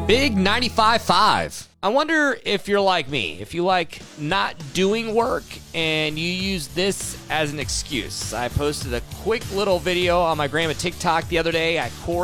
Big 95.5. I wonder if you're like me, if you like not doing work and you use this as an excuse. I posted a quick little video on my grandma TikTok the other day at Corey